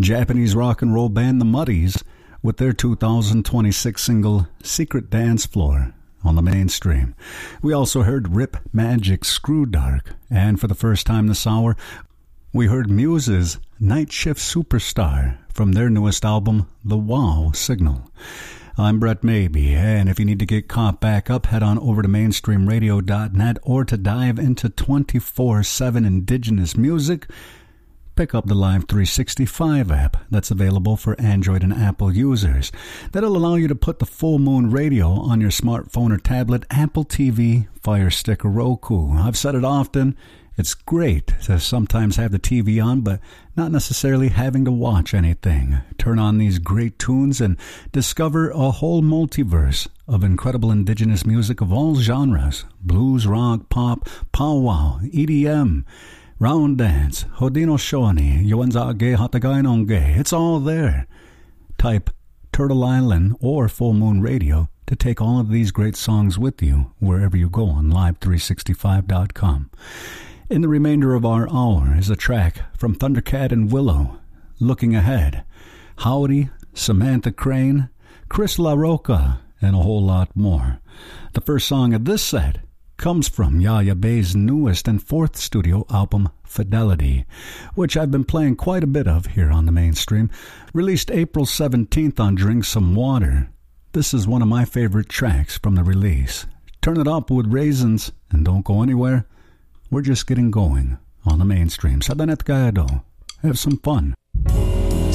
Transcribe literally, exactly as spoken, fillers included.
Japanese rock and roll band The Muddies with their two thousand twenty-six single Secret Dance Floor on the Mainstream. We also heard Rip Magic's Screw Dark, and for the first time this hour, we heard Muse's Night Shift Superstar from their newest album, The Wow Signal. I'm Brett Maybe, and if you need to get caught back up, head on over to mainstream radio dot net, or to dive into twenty-four seven indigenous music, pick up the Live three sixty-five app that's available for Android and Apple users. That'll allow you to put the Full Moon Radio on your smartphone or tablet, Apple T V, Fire Stick, or Roku. I've said it often, it's great to sometimes have the T V on, but not necessarily having to watch anything. Turn on these great tunes and discover a whole multiverse of incredible indigenous music of all genres: blues, rock, pop, powwow, E D M, round dance, Haudenosaunee, Yuanzage, Hatagainonge. It's all there. Type Turtle Island or Full Moon Radio to take all of these great songs with you wherever you go on live three sixty-five dot com. In the remainder of our hour is a track from Thundercat and Willow, Looking Ahead, Howdy, Samantha Crane, Chris LaRocca, and a whole lot more. The first song of this set comes from Yaya Bay's newest and fourth studio album, Fidelity, which I've been playing quite a bit of here on the Mainstream. Released April seventeenth on Drink Some Water. This is one of my favorite tracks from the release. Turn it up with raisins and don't go anywhere. We're just getting going on the Mainstream. Sa danet kaya do. Have some fun.